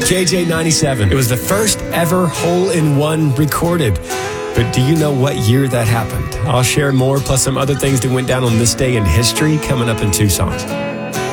JJ97. It was the first ever hole-in-one recorded. But do you know what year that happened? I'll share more, plus some other things that went down on this day in history coming up in 2 songs.